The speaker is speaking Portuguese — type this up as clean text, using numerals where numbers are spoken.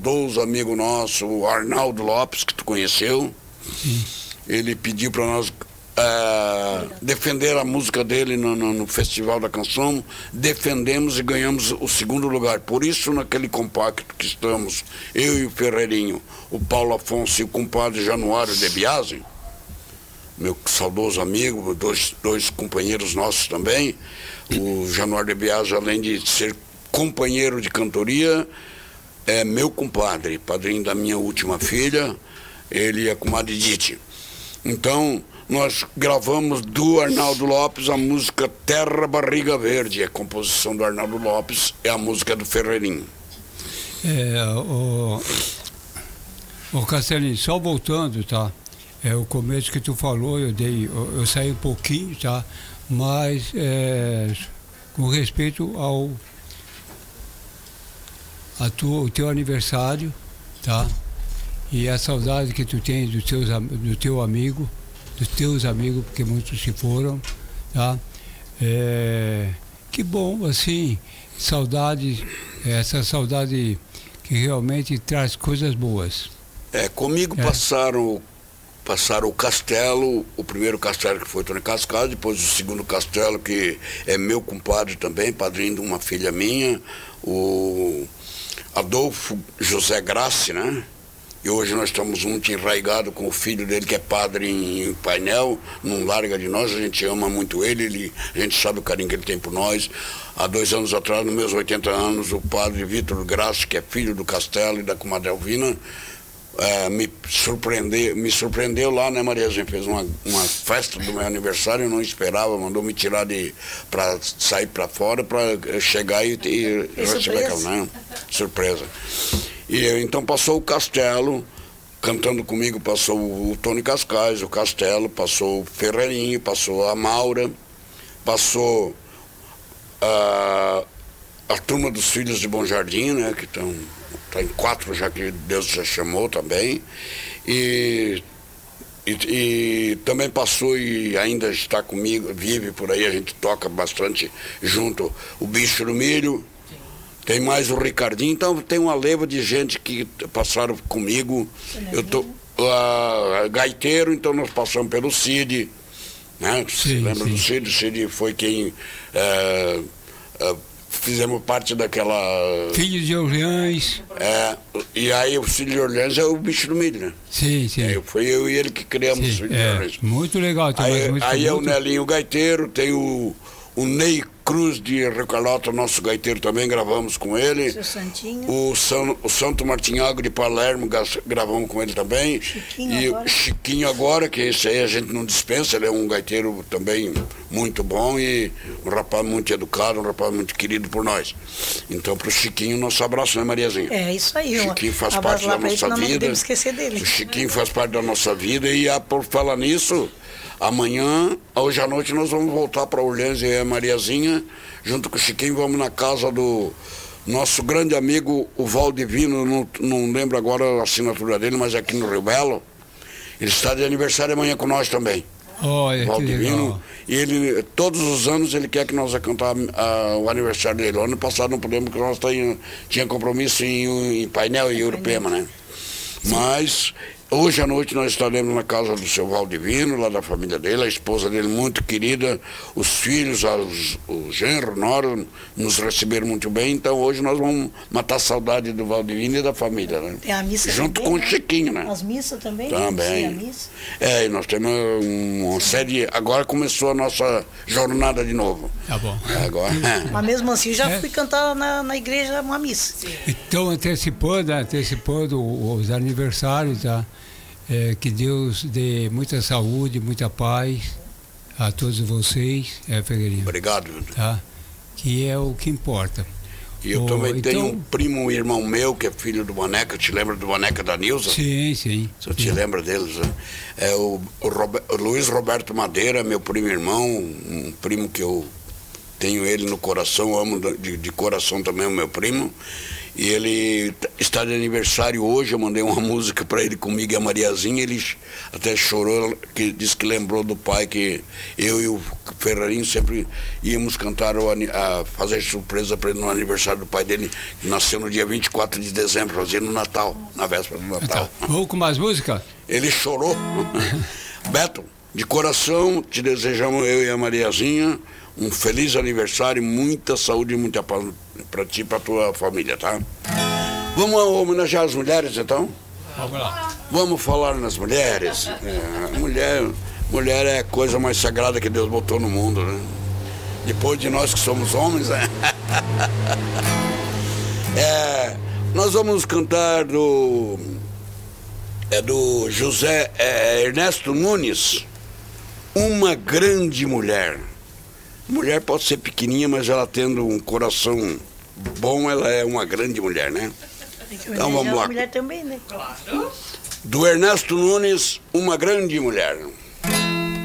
saudoso amigo nosso, o Arnaldo Lopes, que tu conheceu. Sim. Ele pediu para nós defender a música dele no Festival da Canção. Defendemos e ganhamos o 2º lugar. Por isso, naquele compacto que estamos, eu e o Ferreirinho, o Paulo Afonso e o compadre Januário de Biasi, meu saudoso amigo, dois companheiros nossos também. O Januário de Biasi, além de ser companheiro de cantoria, é meu compadre, padrinho da minha última filha, ele e a comadre Dite. Então, nós gravamos do Arnaldo Lopes a música Terra Barriga Verde, a composição do Arnaldo Lopes, é a música do Ferreirinho. O Castelinho, só voltando, tá? O começo que tu falou, eu saí um pouquinho, tá? Mas com respeito ao teu aniversário, tá? E a saudade que tu tens dos teus amigos, porque muitos se foram, tá? Que bom, assim, essa saudade que realmente traz coisas boas. Comigo passaram o Castelo, o primeiro Castelo que foi Tony Cascado, depois o 2º Castelo, que é meu compadre também, padrinho de uma filha minha, o Adolfo José Grassi, né? E hoje nós estamos muito enraigados com o filho dele, que é padre em Painel, não larga de nós, a gente ama muito ele, a gente sabe o carinho que ele tem por nós. Há 2 anos atrás, nos meus 80 anos, o padre Vitor Grassi, que é filho do Castelo e da comadre Alvina, me surpreendeu lá, né, Mariazinha? Fez uma festa do meu aniversário, eu não esperava, mandou me tirar para sair para fora, para chegar e receber aquela, né? Surpresa. E então passou o Castelo, cantando comigo, passou o Tony Cascais, o Castelo, passou o Ferreirinho, passou a Maura, passou a turma dos Filhos de Bom Jardim, né, que tá em 4 já, que Deus já chamou também, e também passou e ainda está comigo, vive por aí, a gente toca bastante junto, o Bicho do Milho, tem mais o Ricardinho, então tem uma leva de gente que passaram comigo, eu tô gaiteiro, então nós passamos pelo Cid, né? Sim, lembra sim. do Cid? O Cid foi quem fizemos parte daquela... Filho de Orleans. E aí o Filho de Orleans é o Bicho do Milho, né? Sim, sim. Foi eu e ele que criamos o Filho de Orleans. Muito legal. Aí é o Nelinho Gaiteiro, tem o Ney Cruz de Recalota, nosso gaiteiro também, gravamos com ele. Seu Santinho. O Santo Martinhago de Palermo, gravamos com ele também. O Chiquinho agora, que esse aí a gente não dispensa, ele é um gaiteiro também muito bom e um rapaz muito educado, um rapaz muito querido por nós. Então, pro Chiquinho, nosso abraço, né, Mariazinha? É isso aí. O Chiquinho faz parte da nossa vida. Não podemos esquecer dele. O Chiquinho faz parte da nossa vida e, por falar nisso, amanhã, hoje à noite, nós vamos voltar para Orleans e a Mariazinha, junto com o Chiquinho, vamos na casa do nosso grande amigo, o Valdivino, não lembro agora a assinatura dele, mas é aqui no Rio Belo. Ele está de aniversário amanhã com nós também. Olha, Valdivino. E ele, todos os anos, ele quer que nós cantar o aniversário dele. O ano passado não podemos, porque nós tinha compromisso em Painel e Urupema, né? Sim. Mas hoje à noite nós estaremos na casa do seu Valdivino, lá da família dele, a esposa dele muito querida, os filhos, o genro, nora, nos receberam muito bem, então hoje nós vamos matar a saudade do Valdivino e da família, né? Tem a missa junto também, com o Chiquinho, né? As missas também? Também. A missa. E nós temos uma série, agora começou a nossa jornada de novo. Tá bom. Agora. Mas mesmo assim já fui cantar na igreja uma missa. Então, antecipando os aniversários, tá? Que Deus dê muita saúde, muita paz a todos vocês, Ferreirinho. Obrigado. Tá? Que é o que importa. E eu também tenho um primo, um irmão meu, que é filho do Boneca, te lembra do Boneca da Nilza? Sim, sim. Você te lembra deles, né? É o Luiz Roberto Madeira, meu primo irmão, um primo que eu tenho ele no coração, amo de coração também o meu primo. E ele está de aniversário hoje, eu mandei uma música para ele comigo e a Mariazinha, ele até chorou, que disse que lembrou do pai, que eu e o Ferrarinho sempre íamos cantar, fazer surpresa para ele no aniversário do pai dele, que nasceu no dia 24 de dezembro, fazia no Natal, na véspera do Natal. Vamos com mais música? Ele chorou. Beto, de coração, te desejamos, eu e a Mariazinha, um feliz aniversário, muita saúde e muita paz para ti e para tua família, tá? Vamos homenagear as mulheres, então? Vamos lá. Vamos falar nas mulheres. Mulher é a coisa mais sagrada que Deus botou no mundo, né? Depois de nós que somos homens, né? Nós vamos cantar do José Ernesto Nunes, Uma Grande Mulher. Mulher pode ser pequenininha, mas ela tendo um coração bom, ela é uma grande mulher, né? Então vamos lá. Mulher também, né? Do Ernesto Nunes, Uma Grande Mulher.